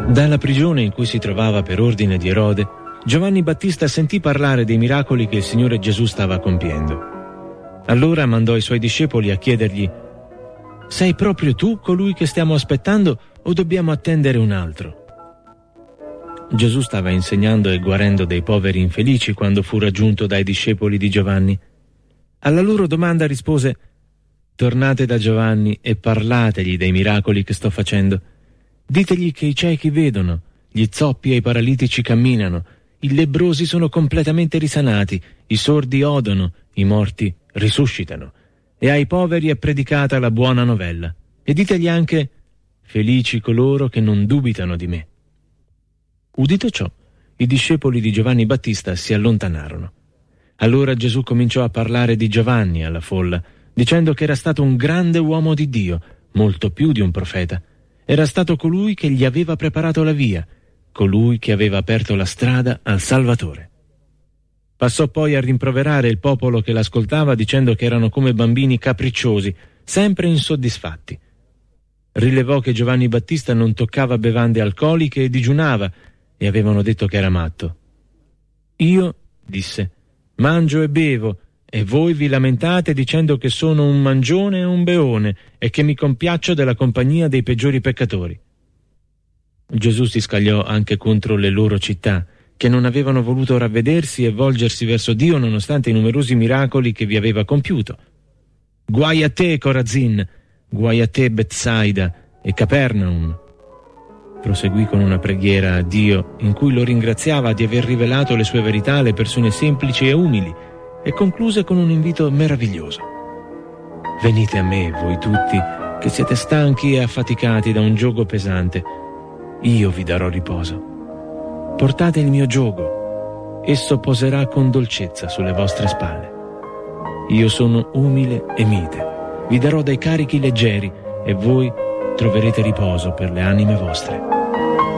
Dalla prigione in cui si trovava per ordine di Erode, Giovanni Battista sentì parlare dei miracoli che il Signore Gesù stava compiendo. Allora mandò i suoi discepoli a chiedergli: «Sei proprio tu colui che stiamo aspettando o dobbiamo attendere un altro?» Gesù stava insegnando e guarendo dei poveri infelici quando fu raggiunto dai discepoli di Giovanni. Alla loro domanda rispose: «Tornate da Giovanni e parlategli dei miracoli che sto facendo. Ditegli che i ciechi vedono, gli zoppi e i paralitici camminano, i lebbrosi sono completamente risanati, i sordi odono, i morti risuscitano, e ai poveri è predicata la buona novella. E ditegli anche: felici coloro che non dubitano di me». Udito ciò, i discepoli di Giovanni Battista si allontanarono. Allora Gesù cominciò a parlare di Giovanni alla folla, dicendo che era stato un grande uomo di Dio, molto più di un profeta. Era stato colui che gli aveva preparato la via, colui che aveva aperto la strada al Salvatore. Passò poi a rimproverare il popolo che l'ascoltava, dicendo che erano come bambini capricciosi, sempre insoddisfatti. Rilevò che Giovanni Battista non toccava bevande alcoliche e digiunava, e avevano detto che era matto. «Io», disse, «mangio e bevo, e voi vi lamentate dicendo che sono un mangione e un beone e che mi compiaccio della compagnia dei peggiori peccatori». Gesù si scagliò anche contro le loro città, che non avevano voluto ravvedersi e volgersi verso Dio nonostante i numerosi miracoli che vi aveva compiuto. «Guai a te, Corazin! Guai a te, Betsaida e Capernaum!» Proseguì con una preghiera a Dio in cui lo ringraziava di aver rivelato le sue verità alle persone semplici e umili, e concluse con un invito meraviglioso: «Venite a me, voi tutti, che siete stanchi e affaticati da un giogo pesante. Io vi darò riposo. Portate il mio giogo, esso poserà con dolcezza sulle vostre spalle. Io sono umile e mite, vi darò dei carichi leggeri e voi troverete riposo per le anime vostre».